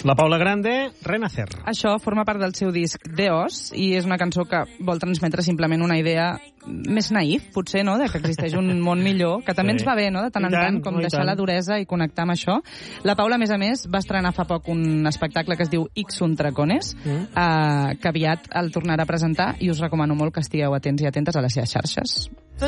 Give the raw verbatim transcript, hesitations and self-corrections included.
La Paula Grande, Renacer. Això forma part del seu disc Deos i és una cançó que vol transmetre simplement una idea més naïf, potser, no?, de que existeix un món millor, que també sí. ens va bé, no?, de tant en tant, com deixar tant. la duresa i connectar amb això. La Paula, a més a més, va estrenar fa poc un espectacle que es diu X un Tracones, mm. eh, que aviat el tornarà a presentar i us recomano molt que estigueu atents i atentes a les seves xarxes.